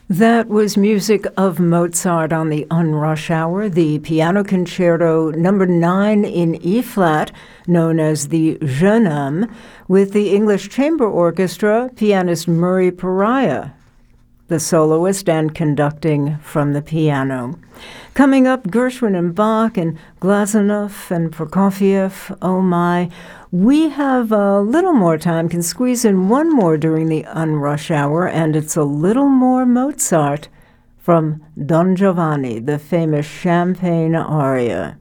That was music of Mozart on the Unrush Hour, the Piano Concerto number 9 in E-flat, known as the Jeune Homme, with the English Chamber Orchestra, pianist Murray Pariah, the soloist and conducting from the piano. Coming up, Gershwin and Bach and Glazunov and Prokofiev. Oh my. We have a little more time, can squeeze in one more during the Unrush Hour, and it's a little more Mozart from Don Giovanni, the famous Champagne aria.